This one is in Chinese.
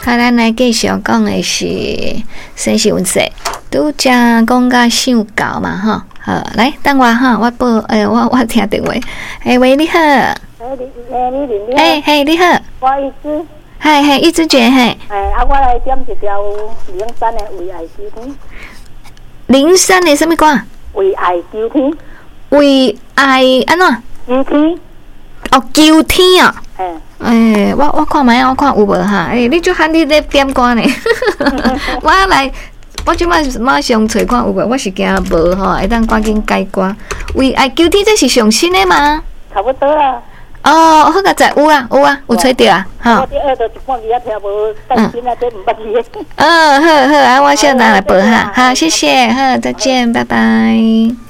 好，咱来继续讲的是生时运势，拄则讲甲想到嘛吼。好，来等我哈，我报我听电话。喂，你好。嘿，你好。 我一枝。 嘿，一枝姐嘿。 我来点一条03的为爱求天。 03的什么歌？ 为爱求天。 为爱安怎？ 求天。 哦，求天啊！我看卖，我看有无哈？你就喊你咧点歌呢？我即摆马上找看有无？我是惊无吼，会当赶紧改歌。为爱求天，这是上新的吗？ 差不多啦。 哦，好个在有啊，有找到啊，哈。 我第二就一半字啊，听无带劲啊，这唔捌字。 好啊，我现在来报哈，好，谢谢，好，再见，拜拜。